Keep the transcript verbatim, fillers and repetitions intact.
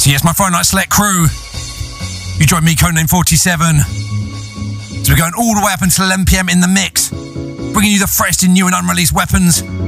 So yes, my Friday Night Select crew, you join me, Codename forty-seven. So we're going all the way up until eleven p m in the mix, bringing you the freshest in new and unreleased weapons,